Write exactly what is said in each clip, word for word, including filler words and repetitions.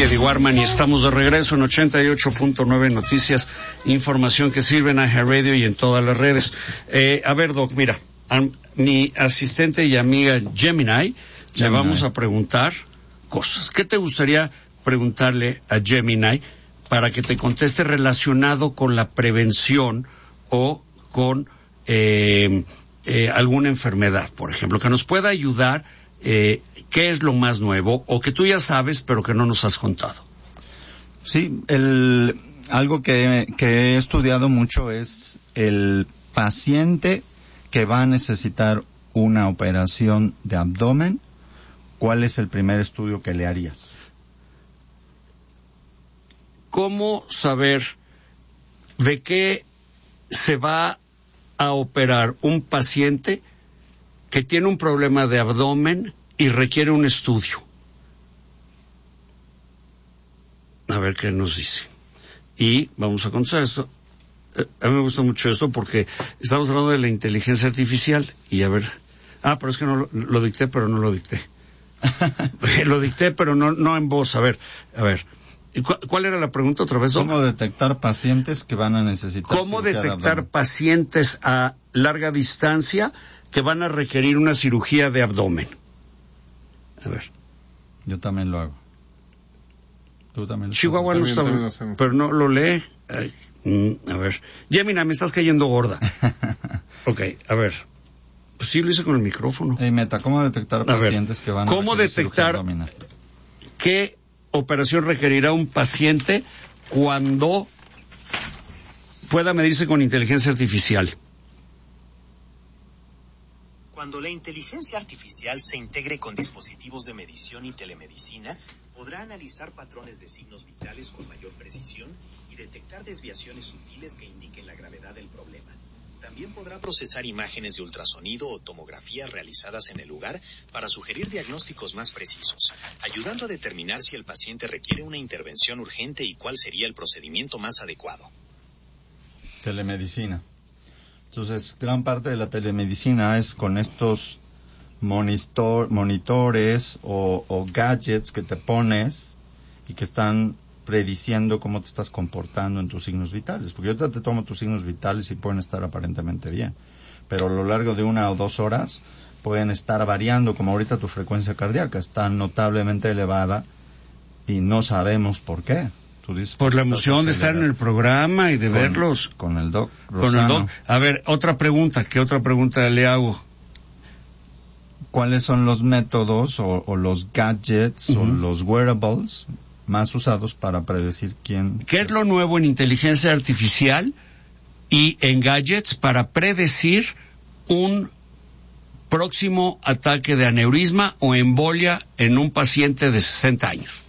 Cintia Diwarman y estamos de regreso en ochenta y ocho punto nueve Noticias, información que sirve en iHeartRadio y en todas las redes. Eh, a ver, Doc, mira, a mi asistente y amiga Gemini, Gemini le vamos a preguntar cosas. ¿Qué te gustaría preguntarle a Gemini para que te conteste relacionado con la prevención o con eh, eh, alguna enfermedad, por ejemplo, que nos pueda ayudar? Eh, ¿Qué es lo más nuevo o que tú ya sabes pero que no nos has contado? Sí, el, algo que, que he estudiado mucho es el paciente que va a necesitar una operación de abdomen. ¿Cuál es el primer estudio que le harías? ¿Cómo saber de qué se va a operar un paciente que tiene un problema de abdomen y requiere un estudio? A ver qué nos dice. Y vamos a contestar esto. Eh, a mí me gusta mucho esto porque estamos hablando de la inteligencia artificial y a ver... Ah, pero es que no lo, lo dicté, pero no lo dicté. Lo dicté, pero no no en voz. A ver, a ver. ¿Cu- ¿Cuál era la pregunta otra vez, Doc? ¿Cómo detectar pacientes que van a necesitar ¿Cómo cirugía de detectar abdomen? pacientes a larga distancia que van a requerir una cirugía de abdomen? A ver. Yo también lo hago. Tú también lo Chihuahua no está, también lo hacemos. pero no lo lee. Ay, mm, a ver. Gemina, me estás cayendo gorda. Ok, a ver. Pues sí, lo hice con el micrófono. Hey, Meta, ¿cómo detectar A ver, pacientes que van a ¿cómo requerir cirugía detectar abdominal? qué operación requerirá un paciente cuando pueda medirse con inteligencia artificial? Cuando la inteligencia artificial se integre con dispositivos de medición y telemedicina, podrá analizar patrones de signos vitales con mayor precisión y detectar desviaciones sutiles que indiquen la gravedad del problema. También podrá procesar imágenes de ultrasonido o tomografía realizadas en el lugar para sugerir diagnósticos más precisos, ayudando a determinar si el paciente requiere una intervención urgente y cuál sería el procedimiento más adecuado. Telemedicina. Entonces, gran parte de la telemedicina es con estos monitor, monitores o, o gadgets que te pones y que están prediciendo cómo te estás comportando en tus signos vitales. Porque yo te, te tomo tus signos vitales y pueden estar aparentemente bien. Pero a lo largo de una o dos horas pueden estar variando, como ahorita tu frecuencia cardíaca está notablemente elevada y no sabemos por qué. Tú dices, Por la estás emoción de estar en acelerado. el programa y de Con- verlos. Con el doc Con el Rosano. doc. A ver, otra pregunta. ¿Qué otra pregunta le hago? ¿Cuáles son los métodos o, o los gadgets Uh-huh. o los wearables más usados para predecir quién? ¿Qué es lo nuevo en inteligencia artificial y en gadgets para predecir un próximo ataque de aneurisma o embolia en un paciente de sesenta años?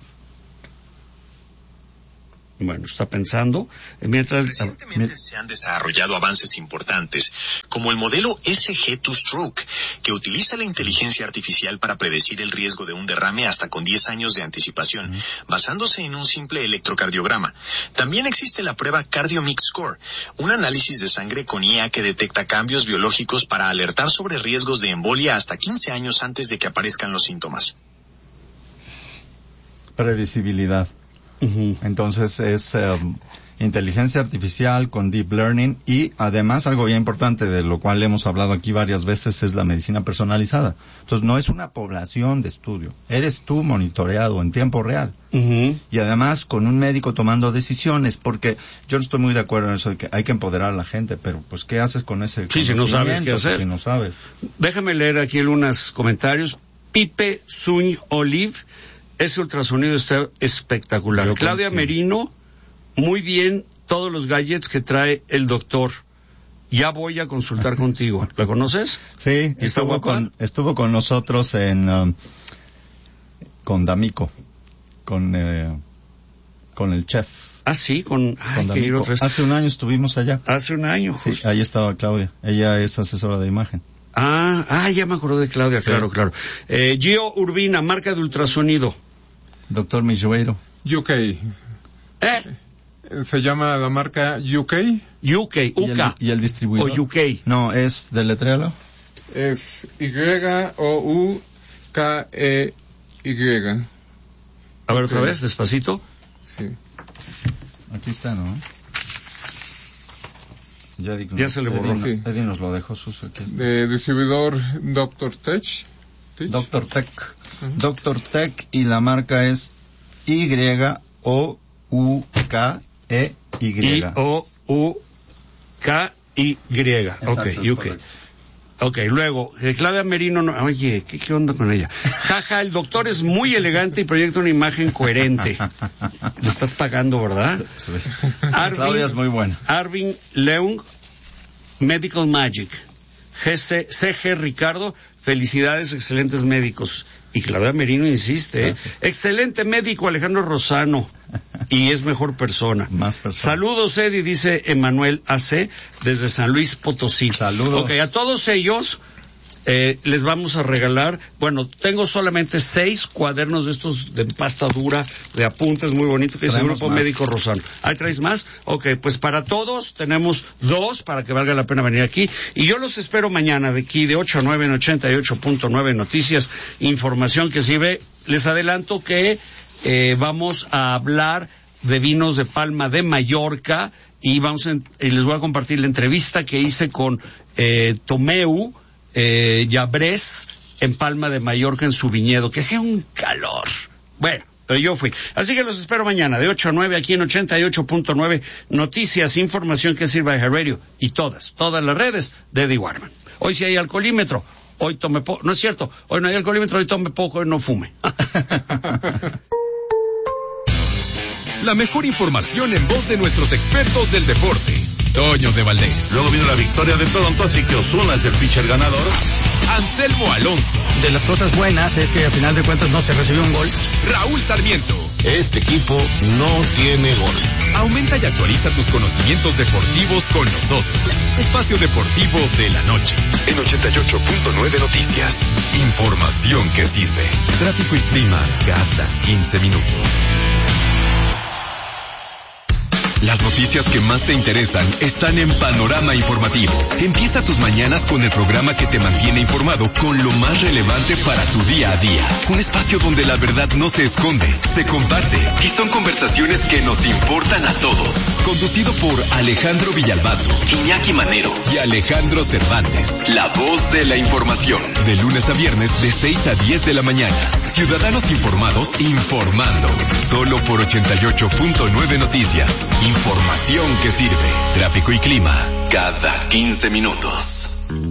Bueno, está pensando. Mientras... Recientemente se han desarrollado avances importantes, como el modelo S G dos Stroke, que utiliza la inteligencia artificial para predecir el riesgo de un derrame hasta con diez años de anticipación, basándose en un simple electrocardiograma. También existe la prueba CardioMix Score, un análisis de sangre con I A que detecta cambios biológicos para alertar sobre riesgos de embolia hasta quince años antes de que aparezcan los síntomas. Predecibilidad. Uh-huh. Entonces es um, inteligencia artificial con deep learning y además algo bien importante de lo cual hemos hablado aquí varias veces es la medicina personalizada. Entonces no es una población de estudio, eres tú monitoreado en tiempo real. Uh-huh. Y además con un médico tomando decisiones, porque yo no estoy muy de acuerdo en eso de que hay que empoderar a la gente, pero pues ¿qué haces con ese Sí, si no sabes qué conocimiento? hacer. Si no sabes. Déjame leer aquí algunos comentarios. Pipe Zuñ Olive, ese ultrasonido está espectacular. Yo Claudia coincido. Merino, muy bien todos los gadgets que trae el doctor. Ya voy a consultar contigo. ¿La conoces? Sí, ¿Y está estuvo guapa? con, estuvo con nosotros en, um, con D'Amico, con, eh, con el chef. Ah, sí, con... Ay, Con qué D'Amico. iros- Hace un año estuvimos allá. Hace un año. Sí, justo. ahí estaba Claudia. Ella es asesora de imagen. Ah, ah, ya me acordé de Claudia, Sí. claro, claro. Eh, Gio Urbina, marca de ultrasonido. Doctor Mijueiro. U K. ¿Eh? Se llama la marca U K. U K, ¿Y el, U K. y el distribuidor? O U K. No, es deletréalo. Es Y O U K E Y. A ver, Ok. otra vez, despacito. Sí. Aquí está, ¿no? Ya, digo, Ya se le borró. Eddie, Sí. Eddie nos lo dejó sus aquí. De distribuidor doctor Tech. Tech. Doctor Tech. Ujú. Doctor Tech y la marca es Y O U K E Y. I O U K Y. Ok, Exacto, U K. correcto. Ok, luego, eh, Claudia Merino, no, oye, ¿qué, ¿qué onda con ella? Jaja, el doctor es muy elegante y proyecta una imagen coherente. Le estás pagando, ¿verdad? Sí. Arvin- Claudia es muy buena. Arvin Leung, Medical Magic. G C, C G Ricardo, felicidades, excelentes médicos. Y Claudia Merino insiste, ¿eh? Gracias. Excelente médico Alejandro Rosano. Y es mejor persona. Más persona. Saludos, Eddie, dice Emanuel A C, desde San Luis Potosí. Saludos. Ok, a todos ellos eh, les vamos a regalar, bueno, tengo solamente seis cuadernos de estos de pasta dura, de apuntes muy bonitos, que dice Traemos Grupo más. Médico Rosano. ¿Ahí traes más? Ok, pues para todos tenemos dos para que valga la pena venir aquí. Y yo los espero mañana de aquí, de ocho a nueve en ochenta y ocho punto nueve Noticias, información que sirve. Les adelanto que eh, vamos a hablar de vinos de Palma de Mallorca y vamos a, y les voy a compartir la entrevista que hice con eh, Tomeu eh, Llabrés en Palma de Mallorca en su viñedo, que hacía un calor. Bueno, pero yo fui. Así que los espero mañana de ocho a nueve aquí en ochenta y ocho punto nueve Noticias, información que sirva de Radio y todas, todas las redes de Eddie Warman. Hoy sí hay alcoholímetro, hoy tome poco, no es cierto, hoy no hay alcoholímetro, hoy tome poco, hoy no fume. La mejor información en voz de nuestros expertos del deporte. Toño de Valdés. Luego vino la victoria de Toronto, así que Ozuna es el pitcher ganador. Anselmo Alonso. De las cosas buenas es que al final de cuentas no se recibió un gol. Raúl Sarmiento. Este equipo no tiene gol. Aumenta y actualiza tus conocimientos deportivos con nosotros. Espacio Deportivo de la Noche. En ochenta y ocho punto nueve Noticias. Información que sirve. Tráfico y clima cada quince minutos. Las noticias que más te interesan están en Panorama Informativo. Empieza tus mañanas con el programa que te mantiene informado con lo más relevante para tu día a día. Un espacio donde la verdad no se esconde, se comparte y son conversaciones que nos importan a todos. Conducido por Alejandro Villalbazo, Iñaki Manero y Alejandro Cervantes. La voz de la información. De lunes a viernes de seis a diez de la mañana. Ciudadanos informados informando. Solo por ochenta y ocho punto nueve Noticias. Información que sirve. Tráfico y clima cada quince minutos.